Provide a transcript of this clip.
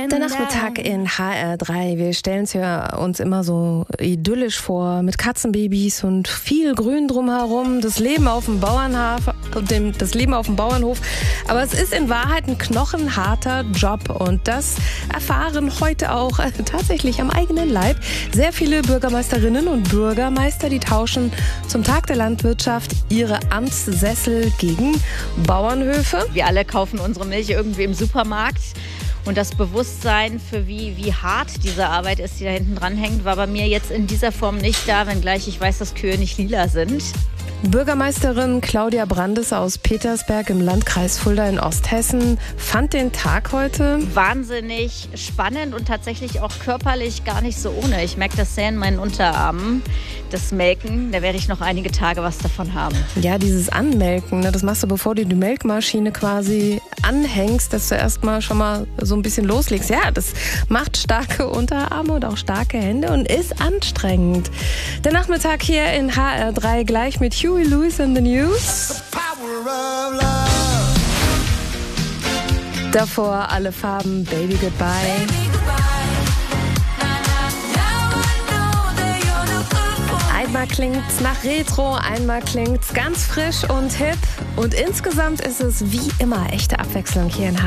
Der Nachmittag in HR3. Wir stellen es ja uns immer so idyllisch vor, mit Katzenbabys und viel Grün drumherum, das Leben auf dem Bauernhof. Aber es ist in Wahrheit ein knochenharter Job und das erfahren heute auch tatsächlich am eigenen Leib sehr viele Bürgermeisterinnen und Bürgermeister, die tauschen zum Tag der Landwirtschaft ihre Amtssessel gegen Bauernhöfe. Wir alle kaufen unsere Milch irgendwie im Supermarkt. Und das Bewusstsein für wie hart diese Arbeit ist, die da hinten dran hängt, war bei mir jetzt in dieser Form nicht da, wenngleich ich weiß, dass Kühe nicht lila sind. Bürgermeisterin Claudia Brandes aus Petersberg im Landkreis Fulda in Osthessen fand den Tag heute wahnsinnig spannend und tatsächlich auch körperlich gar nicht so ohne. Ich merke das sehr in meinen Unterarmen. Das Melken, da werde ich noch einige Tage was davon haben. Ja, dieses Anmelken, das machst du, bevor du die Melkmaschine quasi anhängst, dass du erstmal schon mal so ein bisschen loslegst. Ja, das macht starke Unterarme und auch starke Hände und ist anstrengend. Der Nachmittag hier in HR3 gleich mit Huey Lewis in the News. Davor alle Farben, Baby Goodbye. Einmal klingt's nach Retro, einmal klingt's ganz frisch und hip. Und insgesamt ist es wie immer echte Abwechslung hier in